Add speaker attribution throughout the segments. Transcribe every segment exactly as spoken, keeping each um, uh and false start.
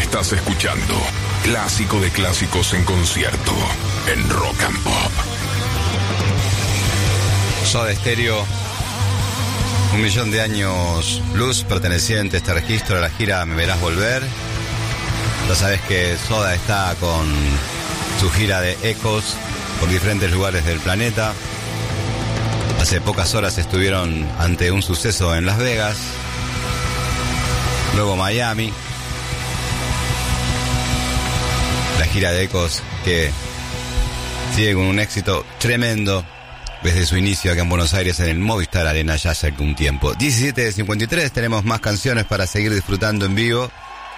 Speaker 1: Estás escuchando Clásico de Clásicos en concierto en Rock and Pop.
Speaker 2: Soda Stereo, un millón de años luz perteneciente a este registro de la gira Me Verás Volver. Ya sabes que Soda está con su gira de Ecos por diferentes lugares del planeta. Hace pocas horas estuvieron ante un suceso en Las Vegas, luego Miami. La gira de Ecos que sigue con un éxito tremendo desde su inicio acá en Buenos Aires en el Movistar Arena ya hace algún tiempo. diecisiete cincuenta y tres, tenemos más canciones para seguir disfrutando en vivo.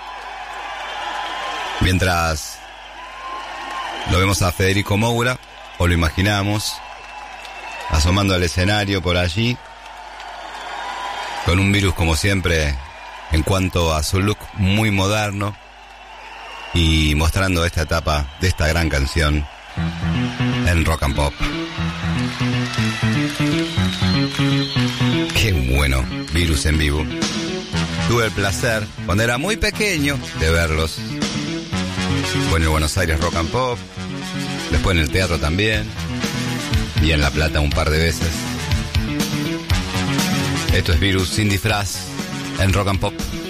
Speaker 2: Mientras lo vemos a Federico Moura, o lo imaginamos, asomando al escenario por allí, con un Virus como siempre en cuanto a su look muy moderno y mostrando esta etapa de esta gran canción en Rock and Pop. Qué bueno, Virus en vivo. Tuve el placer, cuando era muy pequeño, de verlos. Fue en el Buenos Aires Rock and Pop, después en el teatro también, y en La Plata un par de veces. Esto es Virus sin disfraz en Rock and Pop.